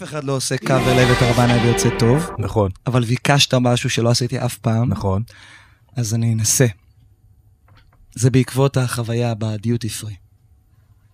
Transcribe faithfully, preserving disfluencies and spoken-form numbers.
אחד לא עושה קאבר לב את הרבנה ויוצא טוב. נכון. אבל ביקשת משהו שלא עשיתי אף פעם. נכון. אז אני אנסה. זה בעקבות החוויה בדיוטי פרי.